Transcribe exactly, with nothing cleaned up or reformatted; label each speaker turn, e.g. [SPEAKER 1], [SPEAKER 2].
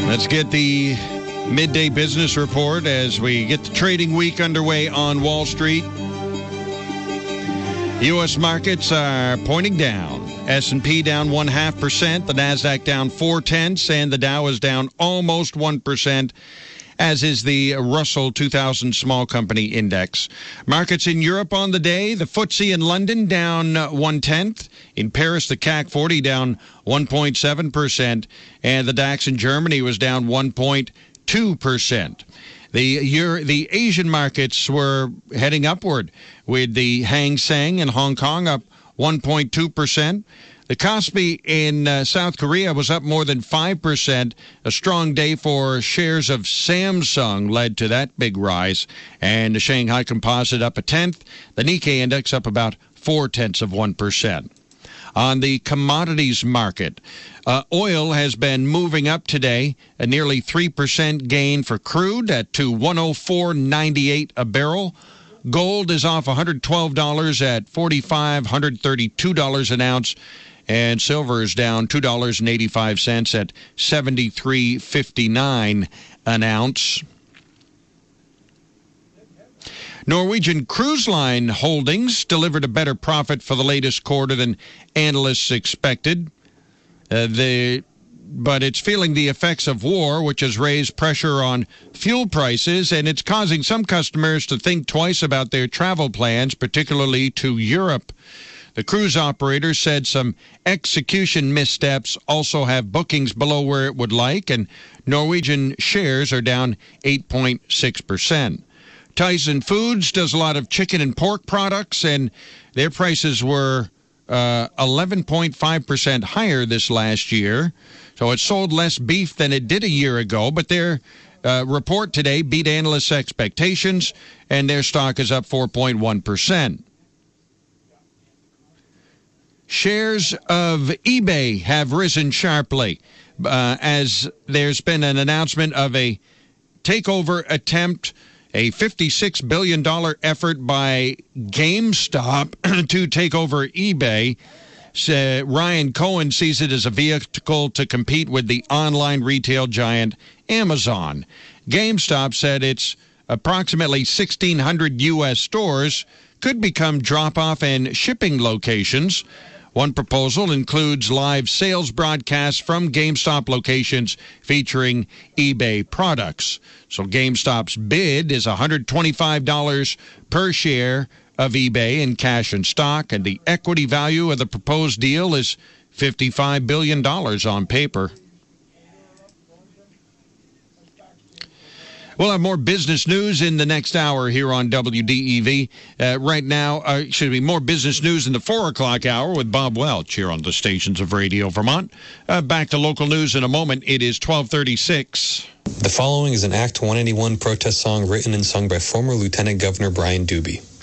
[SPEAKER 1] Let's get the midday business report as we get the trading week underway on Wall Street. U S markets are pointing down. S and P down one half percent, the NASDAQ down four tenths, and the Dow is down almost one percent, as is the Russell two thousand Small Company Index. Markets in Europe on the day, the F T S E in London down one tenth. In Paris, the C A C forty down one point seven percent, and the DAX in Germany was down one point two percent. The Euro, the Asian markets were heading upward, with the Hang Seng in Hong Kong up one point two percent. The Kospi in uh, South Korea was up more than five percent. A strong day for shares of Samsung led to that big rise. And the Shanghai Composite up a tenth. The Nikkei Index up about four tenths of one percent. On the commodities market, uh, oil has been moving up today, a nearly three percent gain for crude at to one oh four ninety-eight a barrel. Gold is off one hundred twelve dollars at four thousand five hundred thirty-two dollars an ounce. And silver is down two dollars and eighty-five cents at seventy-three fifty-nine an ounce. Norwegian Cruise Line Holdings delivered a better profit for the latest quarter than analysts expected. Uh, the, but it's feeling the effects of war, which has raised pressure on fuel prices, and it's causing some customers to think twice about their travel plans, particularly to Europe. The cruise operator said some execution missteps also have bookings below where it would like, and Norwegian shares are down eight point six percent. Tyson Foods does a lot of chicken and pork products, and their prices were uh, eleven point five percent higher this last year. So it sold less beef than it did a year ago, but their uh, report today beat analysts' expectations, and their stock is up four point one percent. Shares of eBay have risen sharply uh, as there's been an announcement of a takeover attempt, a fifty-six billion dollars effort by GameStop to take over eBay. So Ryan Cohen sees it as a vehicle to compete with the online retail giant Amazon. GameStop said its approximately sixteen hundred U S stores could become drop-off and shipping locations. One proposal includes live sales broadcasts from GameStop locations featuring eBay products. So GameStop's bid is one hundred twenty-five dollars per share of eBay in cash and stock, and the equity value of the proposed deal is fifty-five billion dollars on paper. We'll have more business news in the next hour here on W D E V. Uh, right now, uh, should be more business news in the four o'clock hour with Bob Welch here on the stations of Radio Vermont. Uh, back to local news in a moment. It is twelve thirty-six.
[SPEAKER 2] The following is an Act one eighty-one protest song written and sung by former Lieutenant Governor Brian Doobie.